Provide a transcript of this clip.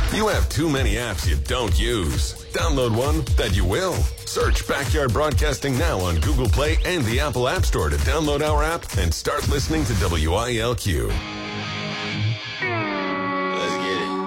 You have too many apps you don't use. Download one that you will. Search Backyard Broadcasting now on Google Play and the Apple App Store to download our app and start listening to WILQ.